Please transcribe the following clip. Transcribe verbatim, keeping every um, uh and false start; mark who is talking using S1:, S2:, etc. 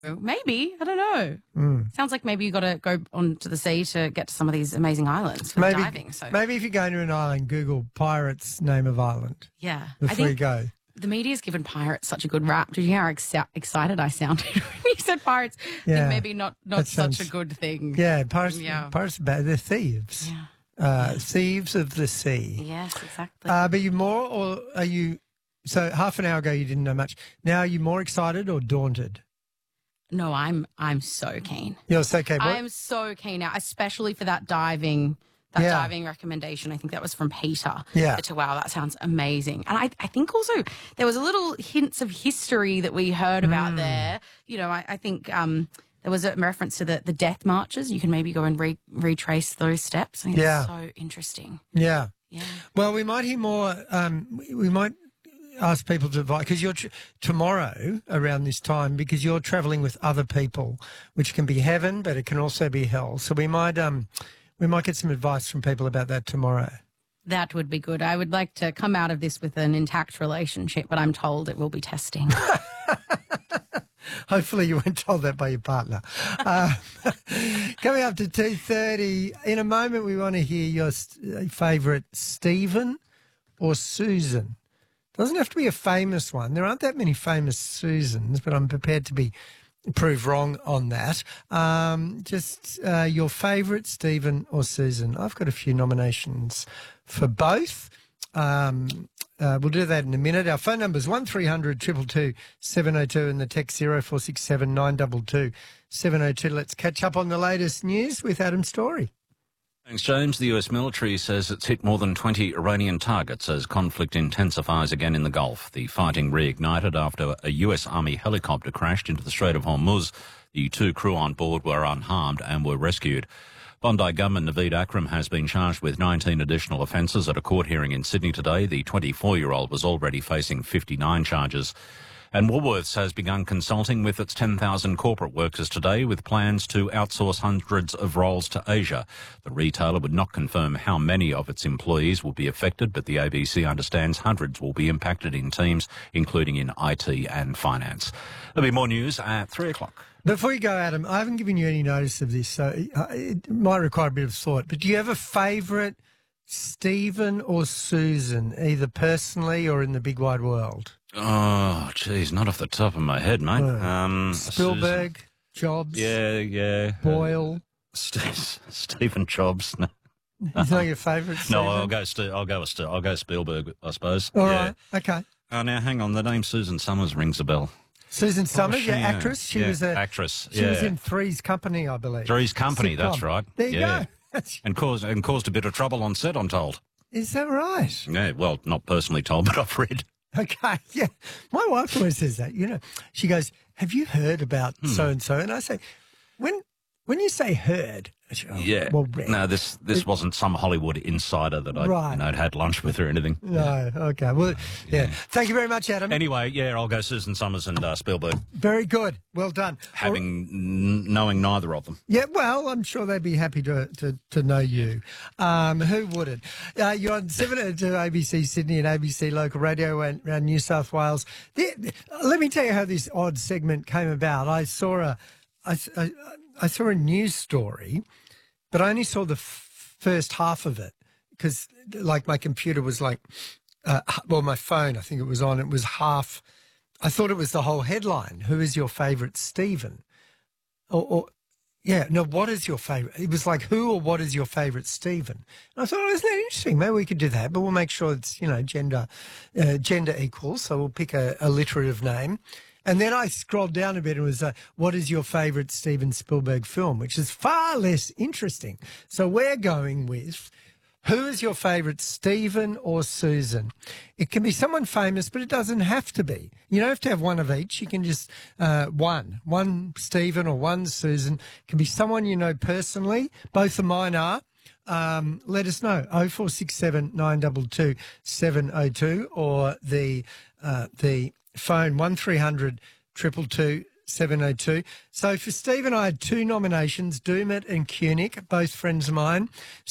S1: Maybe. I don't know.
S2: Mm.
S1: Sounds like maybe you got to go onto the sea to get to some of these amazing islands for
S2: Maybe,
S1: diving. So
S2: maybe if you're going to an island, Google pirates name of island
S1: yeah,
S2: before
S1: I think
S2: you go.
S1: the media's given pirates such a good rap. Did you hear how ex- excited I sounded when you said pirates? I
S2: Yeah,
S1: think maybe not, not
S2: that
S1: such
S2: sounds-
S1: a good thing.
S2: Yeah, pirates,
S1: Yeah.
S2: pirates are bad. They're thieves.
S1: Yeah.
S2: Uh, Thieves of the sea.
S1: Yes, exactly.
S2: Uh, but you more, or are you, so half an hour ago you didn't know much. Now are you more excited or daunted?
S1: No, I'm I'm so keen.
S2: You're so okay. What?
S1: I'm so keen now, especially for that diving that
S2: Yeah.
S1: diving recommendation. I think that was from Peter.
S2: Yeah.
S1: To wow, that sounds amazing. And I, I think also there was a little hints of history that we heard about
S2: Mm.
S1: there. You know, I, I think um, there was a reference to the, the death marches. You can maybe go and re- retrace those steps. I think
S2: Yeah.
S1: it's so interesting.
S2: Yeah.
S1: Yeah.
S2: Well, we might hear more. Um, we, we might ask people to invite, because you're tr- tomorrow around this time, because you're travelling with other people, which can be heaven, but it can also be hell. So we might um, we might get some advice from people about that tomorrow.
S1: That would be good. I would like to come out of this with an intact relationship, but I'm told it will be testing.
S2: Hopefully you weren't told that by your partner. Uh, coming up to two thirty, in a moment we want to hear your st- favourite Stephen or Susan. Doesn't have to be a famous one. There aren't that many famous Susans, but I'm prepared to be proved wrong on that. Um, just uh, your favourite Stephen or Susan. I've got a few nominations for both. Um, uh, we'll do that in a minute. Our phone number is one three hundred two two two seven oh two and the text zero four six seven nine two two seven oh two. Let's catch up on the latest news with Adam Story.
S3: Thanks, James. The U S military says it's hit more than twenty Iranian targets as conflict intensifies again in the Gulf. The fighting reignited after a U S Army helicopter crashed into the Strait of Hormuz. The two crew on board were unharmed and were rescued. Bondi gunman Naveed Akram has been charged with nineteen additional offences at a court hearing in Sydney today. The twenty-four-year-old was already facing fifty-nine charges. And Woolworths has begun consulting with its ten thousand corporate workers today with plans to outsource hundreds of roles to Asia. The retailer would not confirm how many of its employees will be affected, but the A B C understands hundreds will be impacted in teams, including in I T and finance. There'll be more news at three o'clock.
S2: Before you go, Adam, I haven't given you any notice of this, so it might require a bit of thought. But do you have a favourite Stephen or Susan, either personally or in the big wide world?
S3: Oh, geez, not off the top of my head, mate.
S2: Oh.
S3: Um,
S2: Spielberg,
S3: Susan.
S2: Jobs,
S3: Yeah, yeah.
S2: Boyle.
S3: Uh, St- Stephen Jobs. No,
S2: Is that your favourite?
S3: no
S2: Stephen?
S3: I'll go. St- I'll go with. St- I'll go Spielberg, I suppose.
S2: All
S3: yeah.
S2: right, okay.
S3: Oh, now hang on. The name Susan Summers rings a bell.
S2: Susan Summers,
S3: she?
S2: yeah,
S3: Yeah.
S2: actress. She
S3: Yeah,
S2: was a
S3: actress,
S2: She was
S3: yeah.
S2: in Three's Company, I believe.
S3: Three's Company, that's
S2: Sitcom.
S3: right.
S2: There you
S3: Yeah.
S2: go.
S3: And caused and caused a bit of trouble on set, I'm told.
S2: Is that right?
S3: Yeah, well, not personally told, but I've read.
S2: Okay, yeah. My wife always says that. You know, she goes, "Have you heard about so and so?" And I say, "When when you say heard, she goes, oh,
S3: Yeah.
S2: well, read."
S3: No, this this wasn't some Hollywood insider that I
S2: Right.
S3: you know, had had lunch with or anything.
S2: No, okay. Well, yeah. Thank you very much, Adam.
S3: Anyway, yeah, I'll go Susan Summers and uh, Spielberg,
S2: Very good. Well done.
S3: having n- knowing neither of them.
S2: Yeah, well, I'm sure they'd be happy to to, to know you. Um, who wouldn't? Uh, you're on seven oh two A B C Sydney and A B C Local Radio around, around New South Wales. The, the- let me tell you how this odd segment came about. I saw a, I, I, I saw a news story, but I only saw the f- first half of it because, like, my computer was like, uh, well, my phone, I think it was on. It was half. I thought it was the whole headline. Who is your favourite Stephen? Or, or yeah, no, what is your favourite? It was like, who or what is your favourite Stephen? And I thought, oh, isn't that interesting? Maybe we could do that, but we'll make sure it's, you know, gender uh, gender equal. So we'll pick a, alliterative name. And then I scrolled down a bit and it was, uh, what is your favourite Steven Spielberg film? Which is far less interesting. So we're going with, who is your favourite, Stephen or Susan? It can be someone famous, but it doesn't have to be. You don't have to have one of each. You can just, uh, one. One Stephen or one Susan. It can be someone you know personally. Both of mine are. Um, let us know. oh four six seven nine two two seven oh two or the, uh, the phone one three hundred two two two seven oh two. So for Stephen, I had two nominations, Doomet and Kunick, both friends of mine.